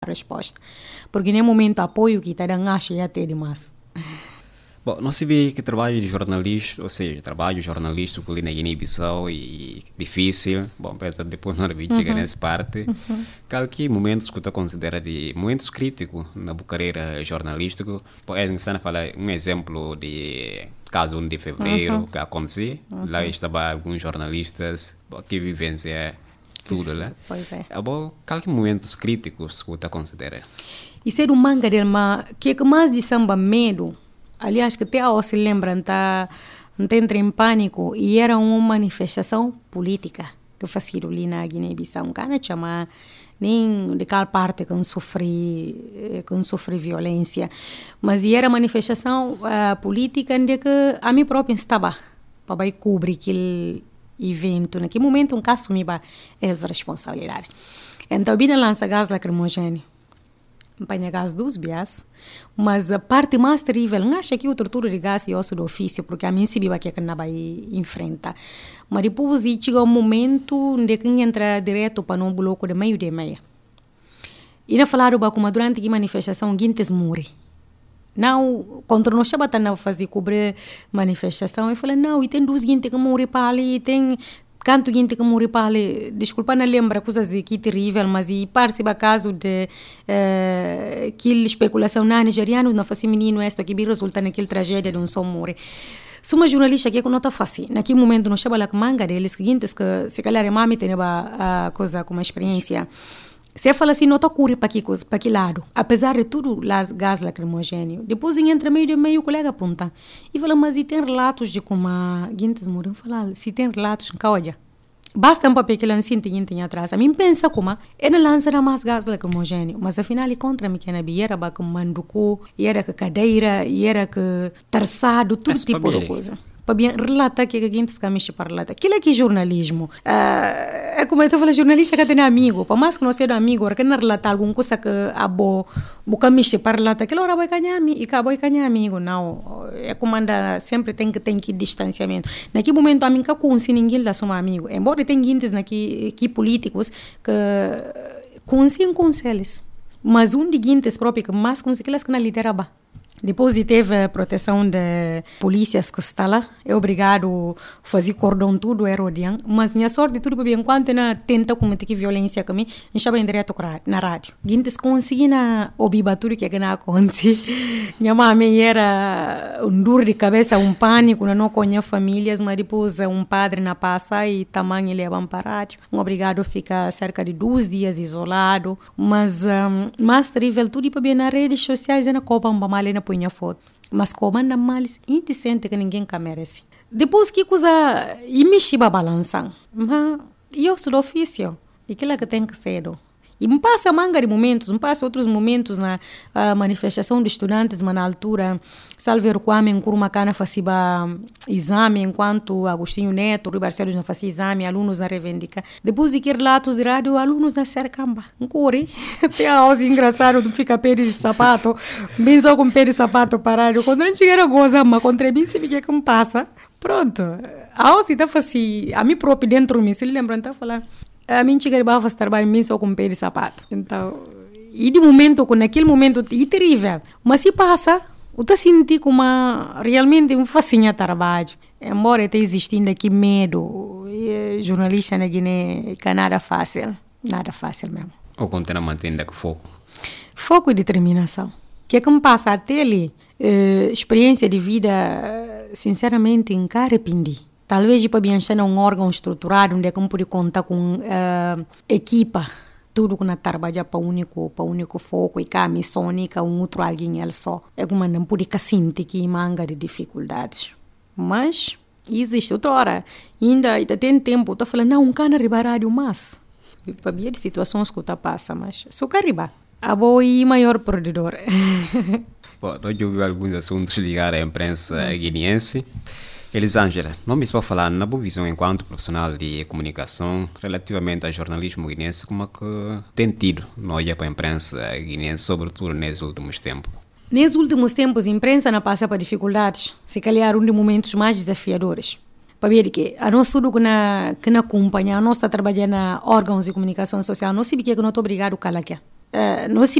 resposta. Porque nem momento apoio que está dando acha até demais. Bom, não se vê que trabalho de jornalista, ou seja, trabalho jornalístico ali na Guiné-Bissau e difícil, bom, apesar de depois não chegar nessa parte, que momentos que tu considera de momentos críticos na tua carreira jornalística, por exemplo, está a falar um exemplo de caso 1 de fevereiro que aconteceu, lá estava alguns jornalistas que vivenciam tudo, né? Pois é. Bom, que momentos críticos que tu considera? E ser um manga dele, que mais de samba medo. Aliás, que até ao se lembram, entra em pânico, e era uma manifestação política que fazia ali na Guiné-Bissau. Não quero chamar nem de qual parte que sofre violência, mas era manifestação política onde que a mim própria estava para cobrir aquele evento. Naquele momento, um caso me essa responsabilidade. Então, bem lança gás lacrimogêneo. Apanha gás dos bias, mas a parte mais terrível, não acho que o tortura de gás é osso do ofício, porque a mim se viu que não vai enfrentar. Mas depois chega um momento onde quem entra direto para um bloco de meio de meia. E não falaram como durante a manifestação, guintes morre. Não, quando nós estávamos a fazer cobrir manifestação, eu falei, não, e tem 2 guintes que morrem para ali, tem canto gente que morre para ali, desculpa, não lembra coisas aqui terrível, mas e parece o caso de aquela especulação na nigeriana, não faz menino esta que resulta naquela tragédia de um só morre. Sou uma jornalista que não está fácil. Naquele momento não estava lá com manga deles, seguintes que se calhar a mãe tem a coisa como experiência. Se fala assim, não está cura para que lado. Apesar de tudo, las gás lacrimogêneo. Depois entra meio o colega aponta. E fala, mas e tem relatos de como a gente morreu? Fala, se tem relatos, olha. Basta um papel que ele não tem atrás. A mim pensa como, ele lança mais gás lacrimogêneo. Mas afinal, contra mim, que era com manducu, era com cadeira, era com terçado, todo tipo de coisa. Para bem relatar que a gente está mexendo para relatar. Aquilo aqui é jornalismo. É como eu estou falando, jornalista que tem amigo. Para mais que não seja amigo, ou que não relatar alguma coisa que a boa mexer para relatar, aquela hora vai ganhar amigo e acabou de ganhar amigo. Não, é como anda, sempre tem que distanciamento. Naquele momento, a mim que conhece ninguém da sua amigo. Embora tenha gente aqui políticos que conhecem eles. Mas um de gente próprio que mais conhece aquelas que não liderava. Depois teve a proteção de polícias que está lá. É obrigado a fazer cordão tudo, era odiando. Mas minha sorte tudo para bem. Enquanto eu tenta cometer violência comigo, eu estava em direto na rádio. Gente consegui ouvir tudo que não acontece. Minha mãe era dor de cabeça, pânico, não conhecia famílias, mas depois um padre na passa e também levam para a rádio. Obrigado a ficar cerca de 2 dias isolado. Mas mais terrível tudo para bem nas redes sociais e na Copa Mbamale na punha foto, mas comanda males indecente que ninguém merece. Depois que coisa e mexi para balançar, mas eu sou do ofício, e aquilo que tem que ser. E me passa manga de momentos, me passa outros momentos na manifestação de estudantes, mas na altura, Salveiro Kwame, em Curumacana, fazia exame, enquanto Agostinho Neto, Rui Barcelos não fazia exame, alunos na reivindica. Depois de que relatos de rádio, alunos na Sercamba. Um curi, até a house engraçado de ficar pé de sapato, bem só com pé de sapato parado. Quando a gente chega a gozar, mas contra mim, se vê que me passa, pronto. A house está fazendo, a mim próprio dentro de mim, se lembram, está falando. A mim chega a fazer trabalho mesmo só com pé de sapato. Então, e de momento, naquele momento, é terrível. Mas se passa, eu estou sentindo como realmente um facinho trabalho. Embora esteja existindo aqui medo, jornalista na Guiné, que nada fácil mesmo. Ou continua mantendo com foco? Foco e determinação. Que me passa até ali, experiência de vida, sinceramente, em arrependi. Talvez para bem estar num órgão estruturado onde é que eu pude contar com equipa, tudo que na trabalha para único foco e cá missão única, outro alguém ele só. É como não pude sentir que manga de dificuldades. Mas existe outra hora, ainda tem tempo, estou falando, não, cana riba rádio mais. Para bem de situações que está passa, mas só que riba. A boa e maior perdedor. Bom, nós já ouvimos alguns assuntos ligados à imprensa guineense. Elisângela, não me estou falando na boa visão enquanto profissional de comunicação relativamente ao jornalismo guineense, como é que tem tido no olhar para a imprensa guineense, sobretudo nesses últimos tempos? Nesses últimos tempos, a imprensa não passa por dificuldades, se calhar um dos momentos mais desafiadores. Para ver que a nós tudo que na acompanha, a nós está trabalhando em órgãos de comunicação social, nós sabemos que não estou obrigado a calar aqui. não se